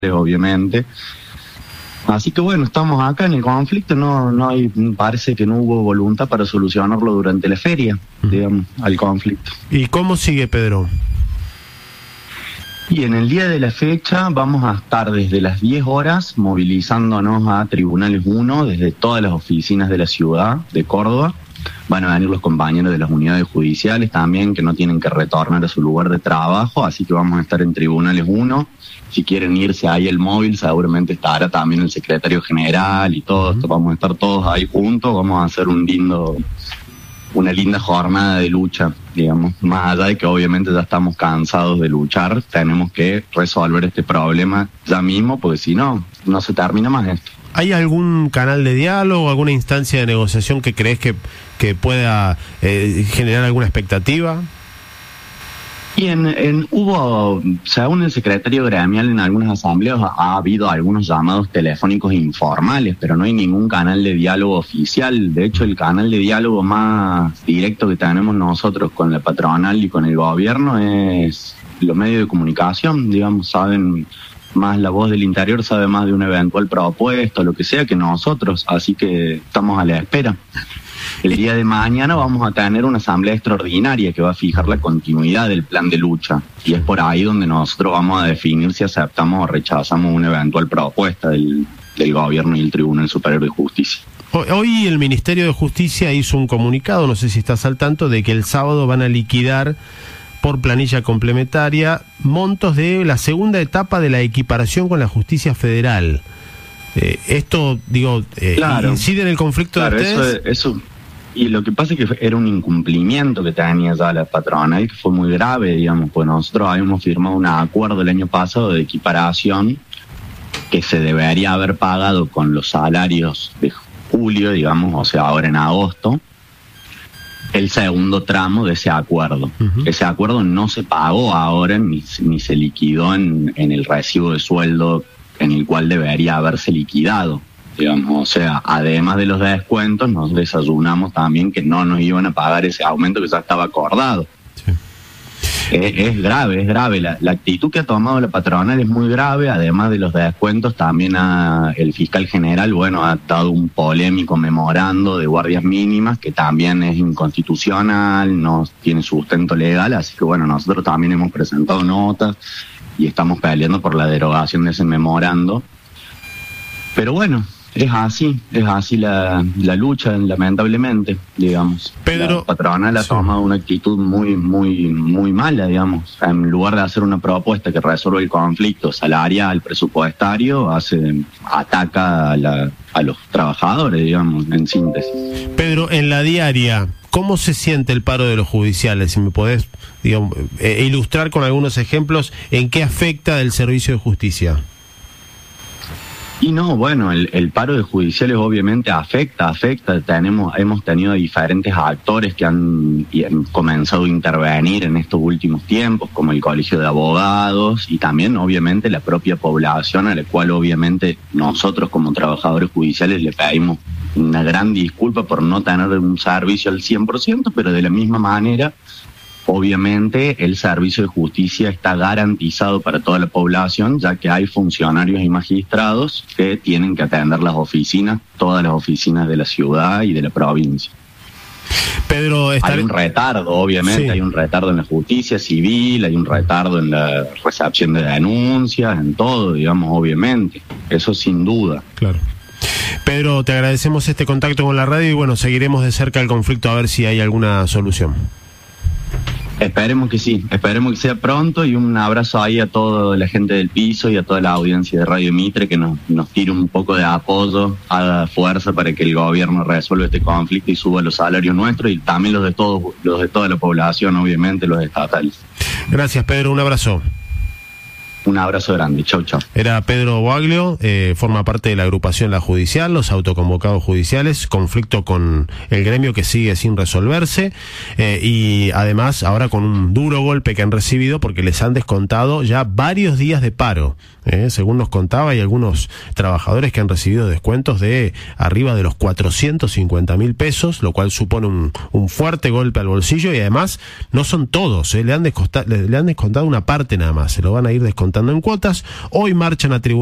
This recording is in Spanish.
obviamente. Así que bueno, estamos acá en el conflicto, no hay, parece que no hubo voluntad para solucionarlo durante la feria, digamos, al conflicto. ¿Y cómo sigue, Pedro? Y en el día de la fecha vamos a estar desde las 10 horas movilizándonos a Tribunales 1 desde todas las oficinas de la ciudad de Córdoba. Van a venir los compañeros de las unidades judiciales también, que no tienen que retornar a su lugar de trabajo, así que vamos a estar en Tribunales 1. Si quieren irse ahí el móvil, seguramente estará también el secretario general y todo esto. Vamos a estar todos ahí juntos, vamos a hacer una linda jornada de lucha, digamos. Más allá de que obviamente ya estamos cansados de luchar, tenemos que resolver este problema ya mismo, porque si no, no se termina más esto. ¿Hay algún canal de diálogo, alguna instancia de negociación que crees que pueda generar alguna expectativa? Y hubo, según el secretario gremial, en algunas asambleas ha habido algunos llamados telefónicos informales, pero no hay ningún canal de diálogo oficial. De hecho, el canal de diálogo más directo que tenemos nosotros con la patronal y con el gobierno es los medios de comunicación, digamos, saben más, la voz del interior sabe más de una eventual propuesta, lo que sea, que nosotros, así que estamos a la espera. El día de mañana vamos a tener una asamblea extraordinaria que va a fijar la continuidad del plan de lucha, y es por ahí donde nosotros vamos a definir si aceptamos o rechazamos una eventual propuesta del gobierno y el Tribunal Superior de Justicia. Hoy el Ministerio de Justicia hizo un comunicado, no sé si estás al tanto, de que el sábado van a liquidar por planilla complementaria montos de la segunda etapa de la equiparación con la justicia federal. Esto, digo, claro, ¿incide en el conflicto de ustedes? Eso. Y lo que pasa es que era un incumplimiento que tenía ya la patronal, que fue muy grave, digamos, pues nosotros habíamos firmado un acuerdo el año pasado de equiparación que se debería haber pagado con los salarios de julio, digamos, o sea, ahora en agosto, el segundo tramo de ese acuerdo. Ese acuerdo no se pagó ahora ni se liquidó en el recibo de sueldo en el cual debería haberse liquidado, digamos. O sea, además de los descuentos, nos desayunamos también que no nos iban a pagar ese aumento que ya estaba acordado. Sí. Es grave. La actitud que ha tomado la patronal es muy grave. Además de los descuentos, también el fiscal general, ha dado un polémico memorando de guardias mínimas que también es inconstitucional, no tiene sustento legal, así que nosotros también hemos presentado notas y estamos peleando por la derogación de ese memorando. Pero es así la lucha, lamentablemente, digamos. Pedro, la patronal ha tomado una actitud muy mala, digamos. En lugar de hacer una propuesta que resuelva el conflicto salarial, presupuestario, ataca a los trabajadores, digamos, en síntesis. Pedro, en la diaria, ¿cómo se siente el paro de los judiciales? Si me podés, ilustrar con algunos ejemplos en qué afecta el servicio de justicia. Y el paro de judiciales obviamente afecta. Hemos tenido diferentes actores que han comenzado a intervenir en estos últimos tiempos, como el Colegio de Abogados y también obviamente la propia población, a la cual obviamente nosotros como trabajadores judiciales le pedimos una gran disculpa por no tener un servicio al 100%, pero de la misma manera, obviamente el servicio de justicia está garantizado para toda la población, ya que hay funcionarios y magistrados que tienen que atender todas las oficinas de la ciudad y de la provincia. Pedro, hay un retardo, obviamente, sí. Hay un retardo en la justicia civil, hay un retardo en la recepción de denuncias, en todo, digamos, obviamente, eso sin duda. Claro. Pedro, te agradecemos este contacto con la radio y seguiremos de cerca el conflicto a ver si hay alguna solución. Esperemos que sí, esperemos que sea pronto, y un abrazo ahí a toda la gente del piso y a toda la audiencia de Radio Mitre que nos tire un poco de apoyo, haga fuerza para que el gobierno resuelva este conflicto y suba los salarios nuestros y también los de toda la población, obviamente los estatales. Gracias, Pedro, un abrazo. Un abrazo grande, chau. Era Pedro Baglio, forma parte de la agrupación La Judicial, los autoconvocados judiciales, conflicto con el gremio que sigue sin resolverse, y además ahora con un duro golpe que han recibido porque les han descontado ya varios días de paro. Según nos contaba, hay algunos trabajadores que han recibido descuentos de arriba de los 450.000 pesos, lo cual supone un fuerte golpe al bolsillo, y además no son todos, le han descontado una parte nada más, se lo van a ir descontando en cuotas. Hoy marchan a tribunales